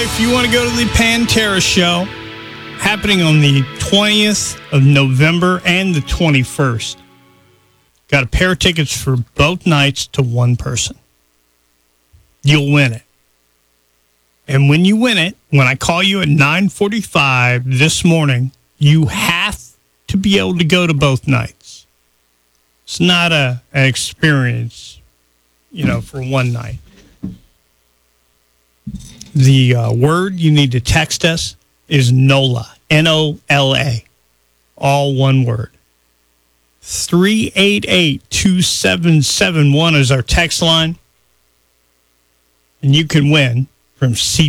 if you want to go to the Pantera show, happening on the 20th of November and the 21st. Got a pair of tickets for both nights to one person. You'll win it. And when you win it, when I call you at 9:45 this morning, you have to be able to go to both nights. It's not an experience, for one night. The word you need to text us is NOLA, N-O-L-A, all one word. 388-2771 is our text line, and you can win from